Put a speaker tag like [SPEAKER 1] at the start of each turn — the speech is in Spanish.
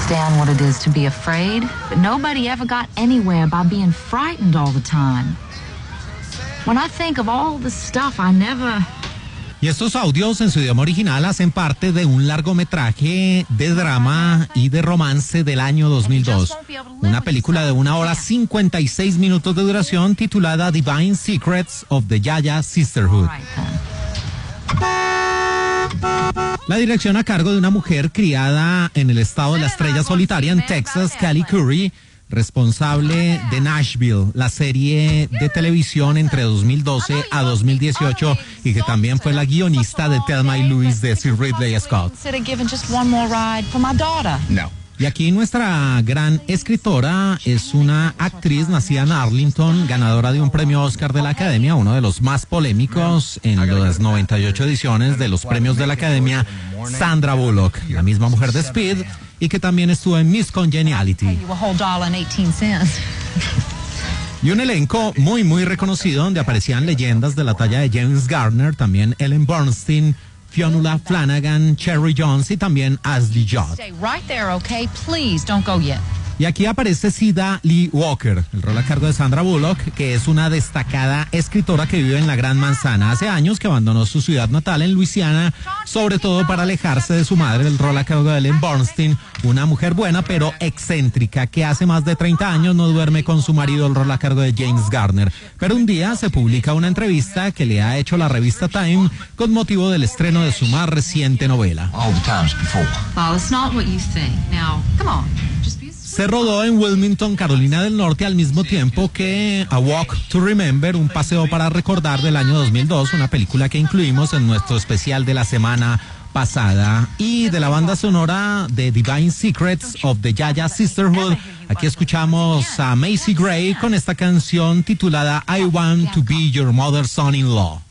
[SPEAKER 1] understand what it is to be afraid, but nobody ever got anywhere by being frightened all the time. When I think of all the stuff I never...
[SPEAKER 2] Y estos audios en su idioma original hacen parte de un largometraje de drama y de romance del año 2002. Una película de 1 hora 56 minutos de duración titulada Divine Secrets of the Yaya Sisterhood. La dirección a cargo de una mujer criada en el estado de la estrella solitaria en Texas, Callie Curry, responsable de Nashville, la serie de televisión entre 2012 a 2018 y que también fue la guionista de Thelma y Louise de Sir Ridley Scott.
[SPEAKER 3] No.
[SPEAKER 2] Y aquí nuestra gran escritora es una actriz nacida en Arlington, ganadora de un premio Oscar de la Academia, uno de los más polémicos en las 98 ediciones de los premios de la Academia, Sandra Bullock, la misma mujer de Speed, y que también estuvo en Miss Congeniality. Y un elenco muy, muy reconocido donde aparecían leyendas de la talla de James Garner, también Ellen Bernstein, Fionnuala Flanagan, Cherry Jones y también Ashley Judd. Y aquí aparece Cida Lee Walker, el rol a cargo de Sandra Bullock, que es una destacada escritora que vive en la Gran Manzana. Hace años que abandonó su ciudad natal en Luisiana, sobre todo para alejarse de su madre, el rol a cargo de Ellen Bernstein, una mujer buena pero excéntrica que hace más de 30 años no duerme con su marido, el rol a cargo de James Garner. Pero un día se publica una entrevista que le ha hecho la revista Time con motivo del estreno de su más reciente novela. Se rodó en Wilmington, Carolina del Norte, al mismo tiempo que A Walk to Remember, un paseo para recordar del año 2002, una película que incluimos en nuestro especial de la semana pasada. Y de la banda sonora de Divine Secrets of the Yaya Sisterhood, aquí escuchamos a Macy Gray con esta canción titulada I Want to Be Your Mother's Son-in-Law.